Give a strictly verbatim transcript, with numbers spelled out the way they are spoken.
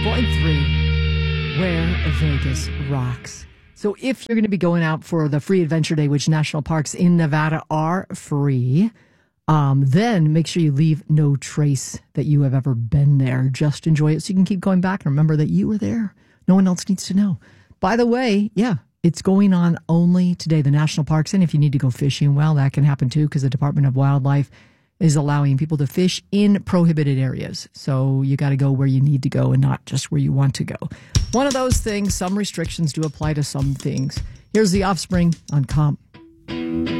point three, where Vegas rocks. So if you're going to be going out for the free adventure day, which national parks in Nevada are free, um, then make sure you leave no trace that you have ever been there. Just enjoy it so you can keep going back and remember that you were there. No one else needs to know. By the way, yeah, it's going on only today, the national parks. And if you need to go fishing, well, that can happen too, because the Department of Wildlife is allowing people to fish in prohibited areas. So you got to go where you need to go and not just where you want to go. One of those things, some restrictions do apply to some things. Here's The Offspring on Comp.